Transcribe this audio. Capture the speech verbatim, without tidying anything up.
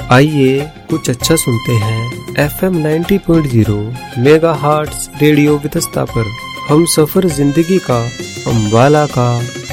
आइए कुछ अच्छा सुनते हैं F M ninety point zero megahertz radio Vitasta पर। हम सफर जिंदगी का, अम्बाला का,